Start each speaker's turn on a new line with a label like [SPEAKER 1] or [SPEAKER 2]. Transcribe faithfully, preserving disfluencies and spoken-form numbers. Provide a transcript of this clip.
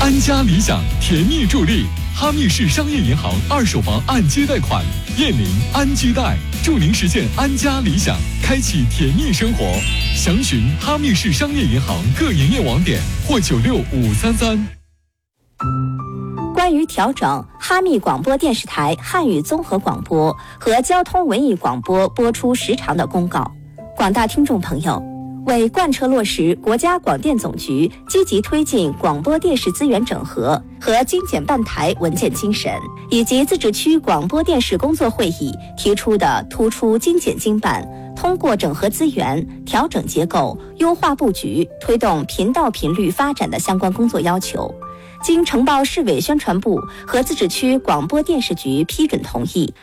[SPEAKER 1] 安家理想甜蜜助力，哈密市商业银行二手房按揭贷款，燕邻安居贷，助您实现安家理想，开启甜蜜生活。详询哈密市商业银行各营业网点或九六五三三。
[SPEAKER 2] 关于调整哈密广播电视台汉语综合广播和交通文艺广播播出时长的公告，广大听众朋友，为贯彻落实国家广电总局积极推进广播电视资源整合和精简办台文件精神，以及自治区广播电视工作会议提出的突出精简精办、通过整合资源、调整结构、优化布局、推动频道频率发展的相关工作要求，经呈报市委宣传部和自治区广播电视局批准同意，